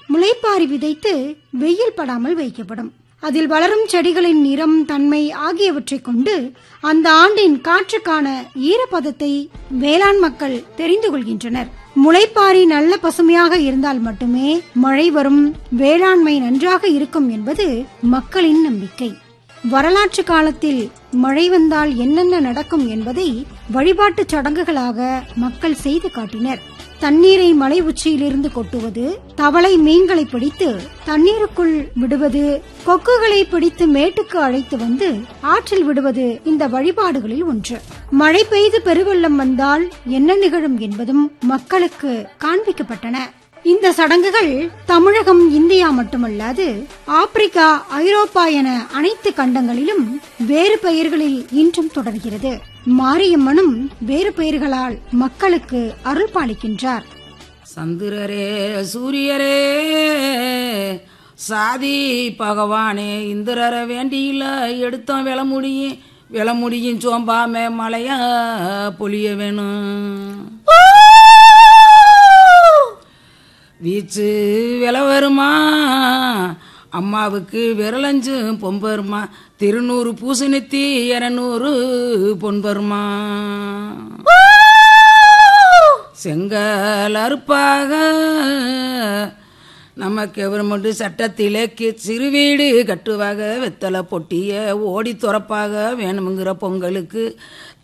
முளைப்பாரி விதைத்து வெயில் படாமல் வைக்கப்படும். அதில் வளரும் செடிகளின் நிறம், தன்மை ஆகியவற்றை கொண்டு அந்த ஆண்டின் காற்றுக்கான ஈரப்பதத்தை வேளாண் மக்கள் தெரிந்து கொள்கின்றனர். முளைப்பாரி நல்ல பசுமையாக இருந்தால் மட்டுமே மழை வரும், வேளாண்மை நன்றாக இருக்கும் என்பது மக்களின் நம்பிக்கை. வரலாற்று காலத்தில் மழை வந்தால் என்னென்ன நடக்கும் என்பதை வழிபாட்டு சடங்குகளாக மக்கள் செய்து காட்டினர். தண்ணீரை மலை உச்சியிலிருந்து கொட்டுவது, தவளை மீன்களை பிடித்து தண்ணீருக்குள் விடுவது, கொக்குகளை பிடித்து மேட்டுக்கு அழைத்து வந்து ஆற்றில் விடுவது இந்த வழிபாடுகளில் ஒன்று. மழை பெய்து பெருவெள்ளம் வந்தால் என்ன நிகழும் என்பதும் மக்களுக்கு காண்பிக்கப்பட்டன. இந்த சடங்குகள் தமிழகம், இந்தியா மட்டுமல்லாது ஆப்பிரிக்கா, ஐரோப்பா என அனைத்து கண்டங்களிலும் வேறு பெயர்களில் இன்றும் தொடர்கிறது. மாரியம்மனும் வேறு பெயர்களால் மக்களுக்கு அருள் பாலிக்கின்றார். சந்திரரே, சூரியரே, சாதி பகவானே, இந்திரர வேண்டியில எடுத்தோம் வில முடியும் சோம்பாம மழையா பொழிய வேணும். வீச்சு விலை வருமா, அம்மாவுக்கு விரலஞ்சு பொம்பருமா, திருநூறு பூசணித்தி 200 பொன் வருமா. செங்கல் அறுப்பாக நம்ம கவர்மெண்ட் சட்டத்திலே சிறு வீடு கட்டுவாக, வெத்தலை பொட்டிய ஓடி துறப்பாக வேணுங்கிற பொங்கலுக்கு